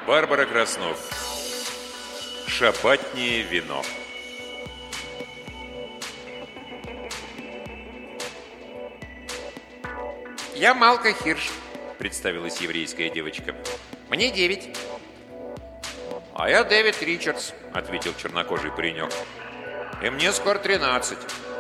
Барбара Краснов. Шабатнее вино. «Я Малка Хирш», — представилась еврейская девочка. «Мне 9». «А я Дэвид Ричардс», — ответил чернокожий паренек. «И мне скоро 13».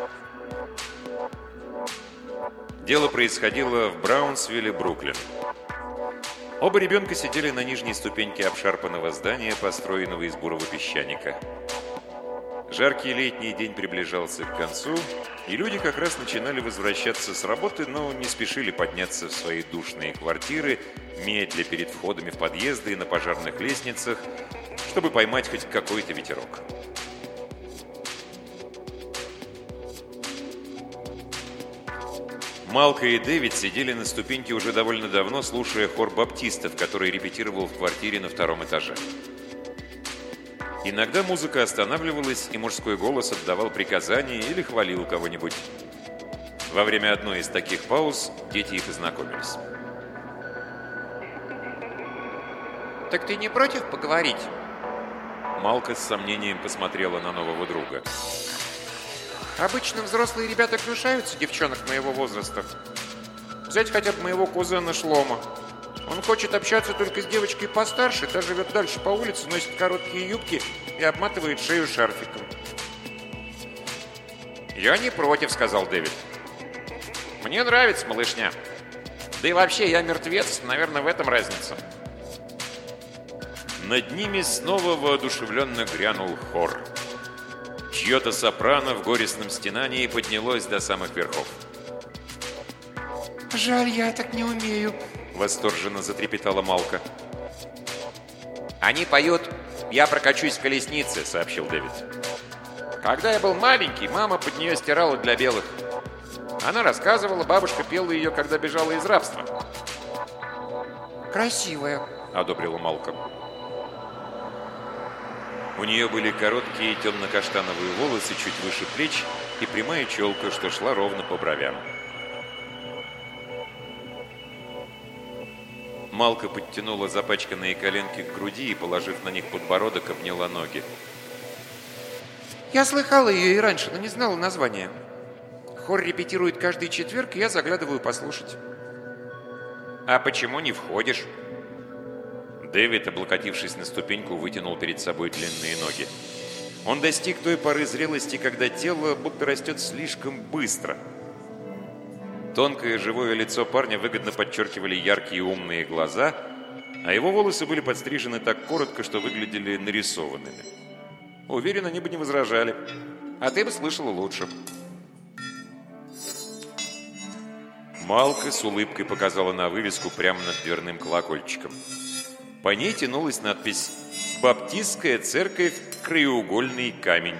Дело происходило в Браунсвилле, Бруклин. Оба ребенка сидели на нижней ступеньке обшарпанного здания, построенного из бурого песчаника. Жаркий летний день приближался к концу, и люди как раз начинали возвращаться с работы, но не спешили подняться в свои душные квартиры, медля перед входами в подъезды и на пожарных лестницах, чтобы поймать хоть какой-то ветерок. Малка и Дэвид сидели на ступеньке уже довольно давно, слушая хор баптистов, который репетировал в квартире на 2-м этаже. Иногда музыка останавливалась, и мужской голос отдавал приказания или хвалил кого-нибудь. Во время одной из таких пауз дети и познакомились. «Так ты не против поговорить?» Малка с сомнением посмотрела на нового друга. «Обычно взрослые ребята гнушаются девчонок моего возраста. Взять хотя бы моего кузена Шлома. Он хочет общаться только с девочкой постарше, та живет дальше по улице, носит короткие юбки и обматывает шею шарфиком». «Я не против», — сказал Дэвид. «Мне нравится малышня. Да и вообще, я мертвец, наверное, в этом разница». Над ними снова воодушевленно грянул хор. Чье-то сопрано в горестном стенании поднялось до самых верхов. «Жаль, я так не умею», — восторженно затрепетала Малка. «Они поют «Я прокачусь в колеснице», — сообщил Дэвид. «Когда я был маленький, мама под нее стирала для белых. Она рассказывала, бабушка пела ее, когда бежала из рабства». «Красивая», — одобрила Малка. У нее были короткие темно-каштановые волосы чуть выше плеч и прямая челка, что шла ровно по бровям. Малка подтянула запачканные коленки к груди и, положив на них подбородок, обняла ноги. «Я слыхала ее и раньше, но не знала названия. Хор репетирует каждый четверг, и я заглядываю послушать». «А почему не входишь?» Дэвид, облокотившись на ступеньку, вытянул перед собой длинные ноги. Он достиг той поры зрелости, когда тело будто растет слишком быстро. Тонкое живое лицо парня выгодно подчеркивали яркие умные глаза, а его волосы были подстрижены так коротко, что выглядели нарисованными. Уверен, они бы не возражали. А ты бы слышала лучше. Малка с улыбкой показала на вывеску прямо над дверным колокольчиком. По ней тянулась надпись «Баптистская церковь. Краеугольный камень».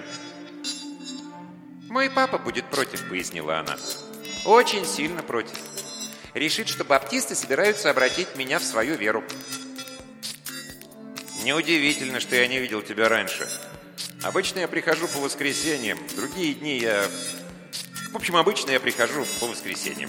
«Мой папа будет против», — пояснила она. «Очень сильно против. Решит, что баптисты собираются обратить меня в свою веру». «Неудивительно, что я не видел тебя раньше. Обычно я прихожу по воскресеньям, в другие дни я... В общем, обычно я прихожу по воскресеньям».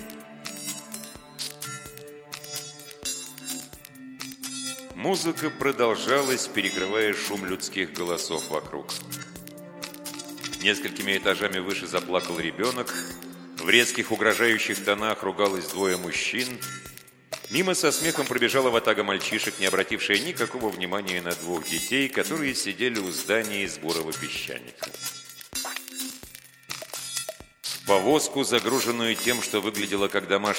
Музыка продолжалась, перекрывая шум людских голосов вокруг. Несколькими этажами выше заплакал ребенок. В резких угрожающих тонах ругалось 2 мужчин. Мимо со смехом пробежала ватага мальчишек, не обратившая никакого внимания на 2 детей, которые сидели у здания из бурого песчаника. Повозку, загруженную тем, что выглядело как домашняя